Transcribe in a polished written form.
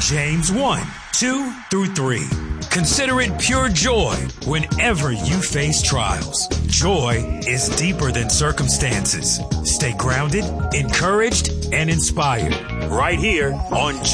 James 1, 2 through 3. Consider it pure joy whenever you face trials. Joy is deeper than circumstances. Stay grounded, encouraged, and inspired. Right here on